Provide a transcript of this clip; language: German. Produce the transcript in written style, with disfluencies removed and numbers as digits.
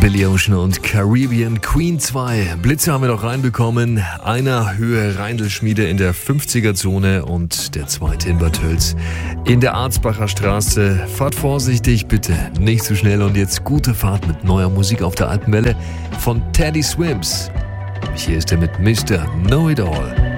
Billy Ocean und Caribbean Queen 2. Blitze haben wir noch reinbekommen. Einer Höhe Reindelschmiede in der 50er-Zone und der zweite in Bad Tölz in der Arzbacher Straße. Fahrt vorsichtig, bitte. Nicht zu schnell und jetzt gute Fahrt mit neuer Musik auf der Alpenwelle von Teddy Swims. Hier ist er mit Mr. Know It All.